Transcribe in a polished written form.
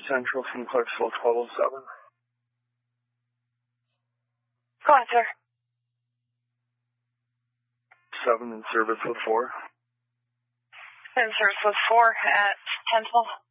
Central from Clarksville 1207. Go on, sir. 7 in service with 4. In service with 4 at 1012.